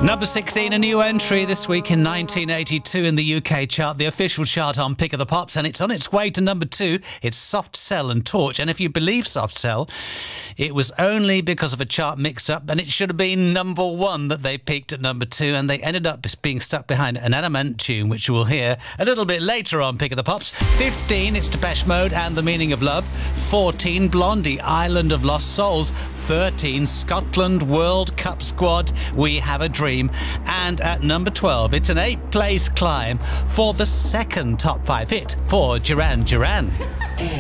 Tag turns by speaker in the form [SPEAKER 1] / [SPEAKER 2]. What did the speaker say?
[SPEAKER 1] Number 16, a new entry this week in 1982 in the UK chart, the official chart on Pick of the Pops, and it's on its way to number 2. It's Soft Cell and Torch, and if you believe Soft Cell, it was only because of a chart mix-up, and it should have been number 1 that they peaked at number 2, and they ended up being stuck behind an Adamant tune, which we'll hear a little bit later on Pick of the Pops. 15, it's Depeche Mode and The Meaning of Love. 14, Blondie, Island of Lost Souls. 13, Scotland World Cup Squad, We Have a Dream. And at number 12, it's an 8-place climb for the second top 5 hit for Duran Duran.